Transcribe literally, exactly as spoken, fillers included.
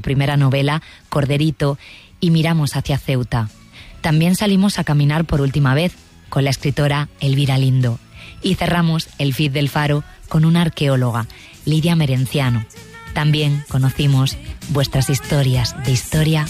primera novela, Corderito, y miramos hacia Ceuta. También salimos a caminar por última vez con la escritora Elvira Lindo. Y cerramos el feed del Faro con una arqueóloga, Lidia Merenciano. También conocimos vuestras historias de historia